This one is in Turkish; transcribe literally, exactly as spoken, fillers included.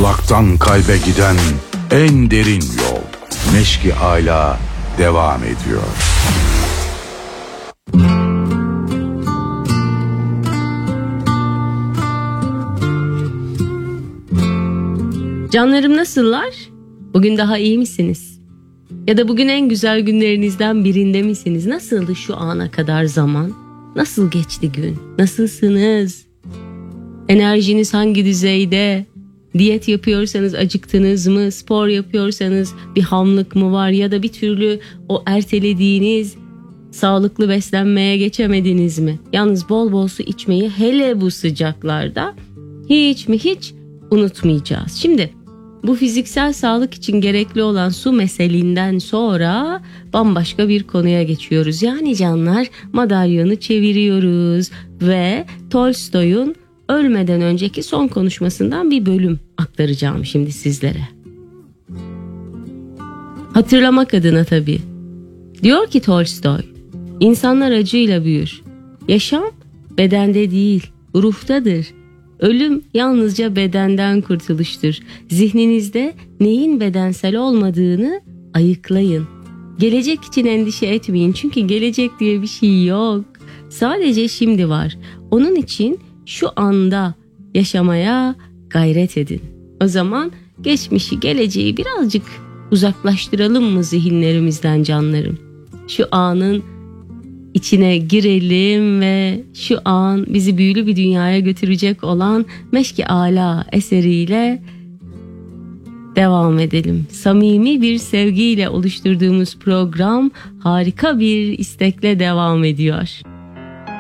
Kulaktan kalbe giden en derin yol Meşk-i Ala devam ediyor. Canlarım nasıllar? Bugün daha iyi misiniz? Ya da bugün en güzel günlerinizden birinde misiniz? Nasıldı şu ana kadar zaman? Nasıl geçti gün? Nasılsınız? Enerjiniz hangi düzeyde? Diyet yapıyorsanız acıktınız mı? Spor yapıyorsanız bir hamlık mı var? Ya da bir türlü o ertelediğiniz sağlıklı beslenmeye geçemediniz mi? Yalnız bol bol su içmeyi hele bu sıcaklarda hiç mi hiç unutmayacağız. Şimdi bu fiziksel sağlık için gerekli olan su meselinden sonra bambaşka bir konuya geçiyoruz. Yani canlar, madalyonu çeviriyoruz ve Tolstoy'un ölmeden önceki son konuşmasından bir bölüm aktaracağım şimdi sizlere. Hatırlamak adına tabii. Diyor ki Tolstoy, insanlar acıyla büyür. Yaşam bedende değil, ruhtadır. Ölüm yalnızca bedenden kurtuluştur. Zihninizde neyin bedensel olmadığını ayıklayın. Gelecek için endişe etmeyin, çünkü gelecek diye bir şey yok. Sadece şimdi var. Onun için şu anda yaşamaya gayret edin. O zaman geçmişi, geleceği birazcık uzaklaştıralım mı zihinlerimizden canlarım? Şu anın içine girelim ve şu an bizi büyülü bir dünyaya götürecek olan Meşk-i Ala eseriyle devam edelim. Samimi bir sevgiyle oluşturduğumuz program harika bir istekle devam ediyor.